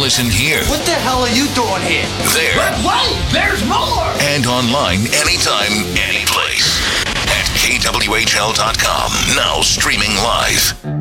listen here. What the hell are you doing here? There. But wait, there's more! And online anytime, anyplace. At kwhl.com. Now streaming live.